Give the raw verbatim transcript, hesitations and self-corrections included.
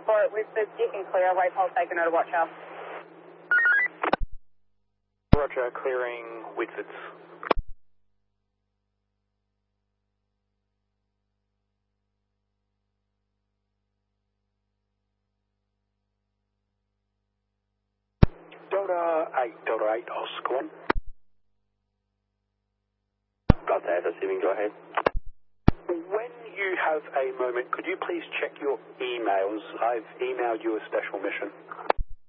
for it. Whitford, you can clear. Waypole taken out of watch out. Roger, clearing Whitfords. Delta eight, Delta eight, Oscar one. Got that, assuming go ahead. When you have a moment, could you please check your emails? I've emailed you a special mission.